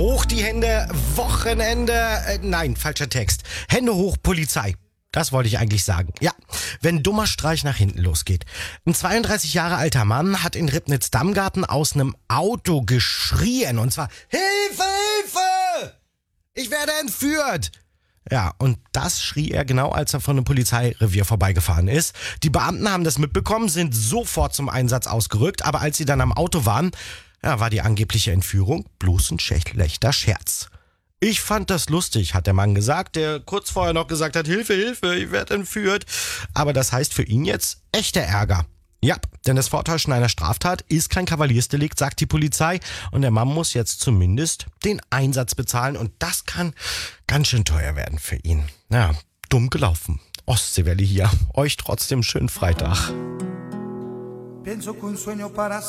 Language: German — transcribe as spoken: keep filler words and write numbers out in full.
Hoch die Hände, Wochenende, äh, nein, falscher Text. Hände hoch, Polizei. Das wollte ich eigentlich sagen. Ja, wenn dummer Streich nach hinten losgeht. Ein zweiunddreißig Jahre alter Mann hat in Ribnitz-Dammgarten aus einem Auto geschrien. Und zwar, Hilfe, Hilfe! Ich werde entführt! Ja, und das schrie er genau, als er von einem Polizeirevier vorbeigefahren ist. Die Beamten haben das mitbekommen, sind sofort zum Einsatz ausgerückt. Aber als sie dann am Auto waren, ja, war die angebliche Entführung bloß ein schlechter Scherz. Ich fand das lustig, hat der Mann gesagt, der kurz vorher noch gesagt hat, Hilfe, Hilfe, ich werde entführt. Aber das heißt für ihn jetzt echter Ärger. Ja, denn das Vortäuschen einer Straftat ist kein Kavaliersdelikt, sagt die Polizei. Und der Mann muss jetzt zumindest den Einsatz bezahlen. Und das kann ganz schön teuer werden für ihn. Ja, dumm gelaufen. Ostseewelle hier. Euch trotzdem schönen Freitag.